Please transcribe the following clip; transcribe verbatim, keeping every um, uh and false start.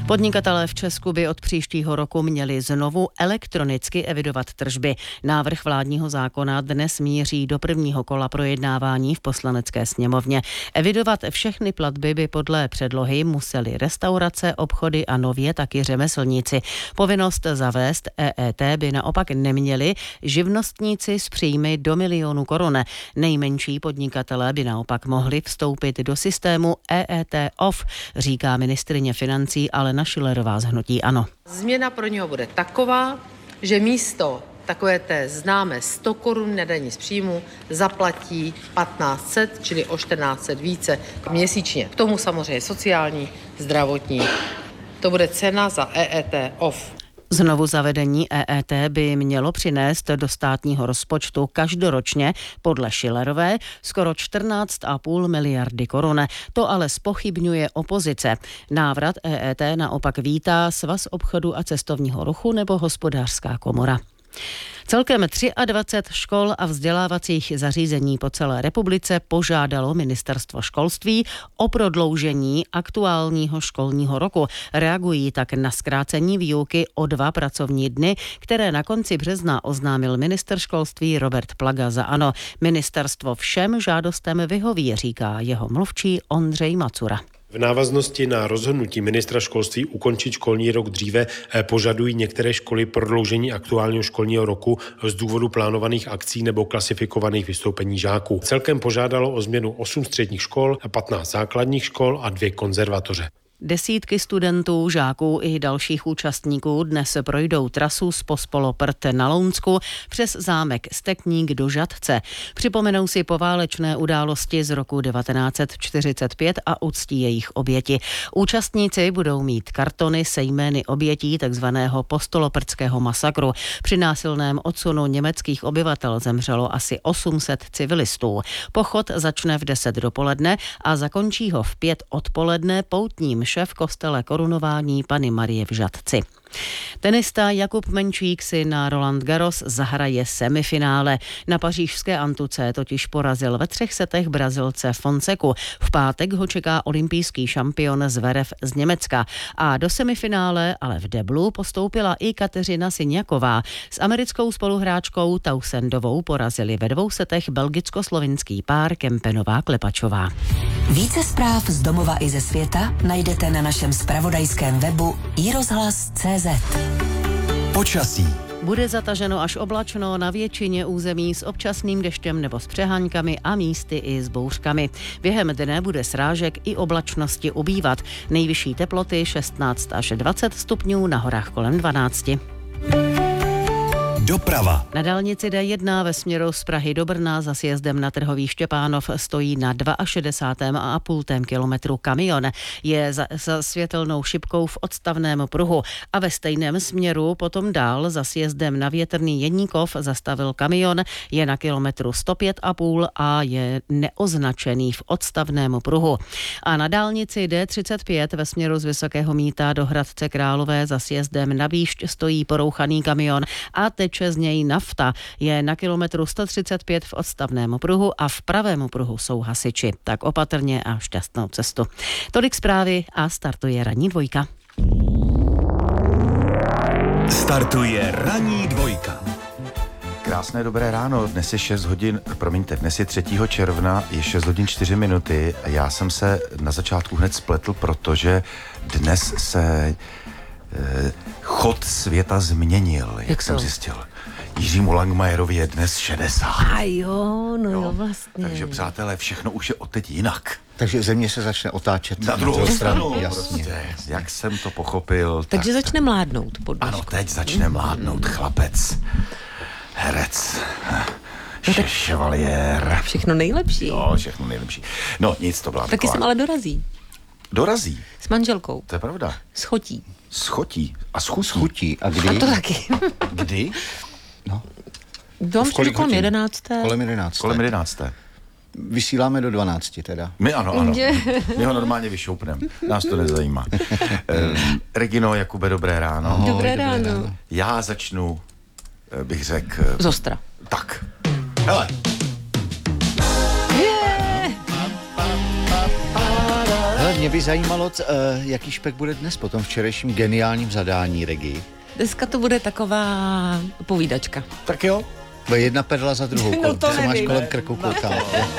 Podnikatelé v Česku by od příštího roku měli znovu elektronicky evidovat tržby. Návrh vládního zákona dnes míří do prvního kola projednávání v Poslanecké sněmovně. Evidovat všechny platby by podle předlohy museli restaurace, obchody a nově taky řemeslníci. Povinnost zavést E E T by naopak neměli živnostníci s příjmy do milionu korun. Nejmenší podnikatelé by naopak mohli vstoupit do systému E E T off, říká ministryně financí Alena Schillerová z hnutí ANO. Změna pro něho bude taková, že místo takové té známé sto korun na dani z příjmu zaplatí patnáct set, čili o čtrnáct set více měsíčně. K tomu samozřejmě sociální, zdravotní. To bude cena za E E T off. Znovu zavedení E E T by mělo přinést do státního rozpočtu každoročně podle Schillerové skoro čtrnáct a půl miliardy korun. To ale zpochybňuje opozice. Návrat E E T naopak vítá Svaz obchodu a cestovního ruchu nebo Hospodářská komora. Celkem dvacet tři škol a vzdělávacích zařízení po celé republice požádalo ministerstvo školství o prodloužení aktuálního školního roku. Reagují tak na zkrácení výuky o dva pracovní dny, které na konci března oznámil ministr školství Robert Plaga za ANO. Ministerstvo všem žádostem vyhoví, říká jeho mluvčí Ondřej Macura. V návaznosti na rozhodnutí ministra školství ukončit školní rok dříve požadují některé školy prodloužení aktuálního školního roku z důvodu plánovaných akcí nebo klasifikovaných vystoupení žáků. Celkem požádalo o změnu osm středních škol, patnáct základních škol a dvě konzervatoře. Desítky studentů, žáků i dalších účastníků dnes projdou trasu z Pospoloprt na Lounsku přes zámek Stekník do Žatce. Připomenou si poválečné události z roku devatenáct set čtyřicet pět a uctí jejich oběti. Účastníci budou mít kartony se jmény obětí takzvaného postoloprtského masakru. Při násilném odsunu německých obyvatel zemřelo asi osm set civilistů. Pochod začne v deset dopoledne a zakončí ho v pět odpoledne poutním v kostele Korunování Panny Marie v Žatci. Tenista Jakub Menčík si na Roland Garros zahraje semifinále. Na pařížské Antuce totiž porazil ve třech setech Brazilce Fonseku. V pátek ho čeká olympijský šampion Zverev z Německa. A do semifinále, ale v deblu, postoupila i Kateřina Syňaková. S americkou spoluhráčkou Tausendovou porazili ve dvou setech belgicko-slovinský pár Kempenová Klepačová. Více zpráv z domova i ze světa najdete na našem zpravodajském webu i rozhlas tečka cé zet. Počasí. Bude zataženo až oblačno na většině území s občasným deštěm nebo s přeháňkami a místy i s bouřkami. Během dne bude srážek i oblačnosti ubývat. Nejvyšší teploty šestnáct až dvacet stupňů, na horách kolem dvanáct. Doprava. Na dálnici D jedna ve směru z Prahy do Brna za sjezdem na Trhový Štěpánov stojí na šedesát dva a půl kilometru kamion. Je za, za světelnou šipkou v odstavném pruhu a ve stejném směru potom dál za sjezdem na Větrný Jeníkov zastavil kamion, je na kilometru sto pět a půl a je neoznačený v odstavném pruhu. A na dálnici D třicet pět ve směru z Vysokého Mýta do Hradce Králové za sjezdem na Výšť stojí porouchaný kamion a teče z něj nafta. Je na kilometru sto třicet pět v odstavném pruhu a v pravém pruhu jsou hasiči. Tak opatrně a šťastnou cestu. Tolik zprávy a startuje ranní dvojka. Startuje ranní dvojka. Krásné dobré ráno, dnes je šest hodin, promiňte, dnes je třetího června, je šest hodin čtyři minuty. Já jsem se na začátku hned spletl, protože dnes se eh, chod světa změnil, jak, jak jsem to zjistil. Jiřímu Langmajerovi je dnes šedesát. A jo, no jo, jo vlastně. Takže přátelé, všechno už je odteď jinak. Takže země se začne otáčet na druhou stranu. Jasně. Prostě, jak jsem to pochopil. Takže tak... začne mládnout. Ano, teď začne mládnout chlapec, herec, no tak... ševaliér. Všechno nejlepší. Jo, všechno nejlepší. No, nic, to byla taky taková... jsem ale dorazí. Dorazí? S manželkou. To je pravda. Schotí. Schotí. A schutí. Schutí. A kdy? A to taky. Kdy? No. Dom kolem kolem jedenácté. Kolem jedenácté. Kolem jedenácté. Vysíláme do dvanácti teda. My ano, ano. My ho normálně vyšoupneme. Nás to nezajímá. um, Regino, Jakube, dobré ráno. Ahoj, dobré, dobré ráno. ráno. Já začnu, bych řekl... Z ostra. Tak. Hele. Mě by zajímalo, c- eh, jaký špek bude dnes po tom včerejším geniálním zadání Regi. Dneska to bude taková povídačka. Tak jo. Bude jedna perla za druhou. No to Co máš nevím. kolem krku, koukám.